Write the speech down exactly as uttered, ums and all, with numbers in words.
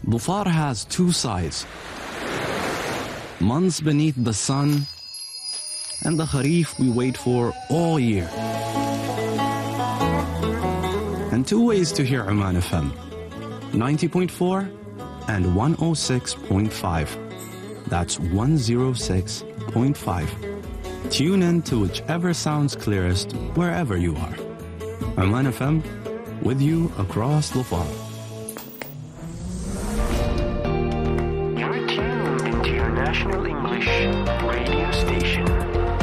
Dhufar has two sides. Months beneath the sun, and the Kharif we wait for all year. And two ways to hear Oman F M, ninety point four and one oh six point five. That's one oh six point five. Tune in to whichever sounds clearest wherever you are. Oman F M, with you across Dhufar. You're tuned into your National English Radio